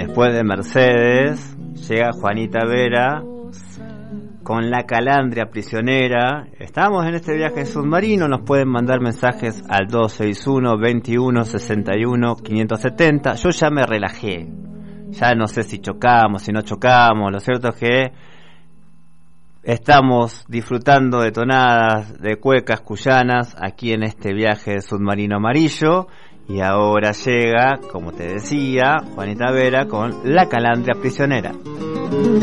Después de Mercedes, llega Juanita Vera con La Calandria Prisionera. Estamos en este viaje submarino. Nos pueden mandar mensajes al 261 21 61 570. Yo ya me relajé. Ya no sé si chocamos, si no chocamos. Lo cierto es que estamos disfrutando de tonadas de cuecas cuyanas aquí en este viaje submarino amarillo. Y ahora llega, como te decía, Juanita Vera con La Calandria Prisionera.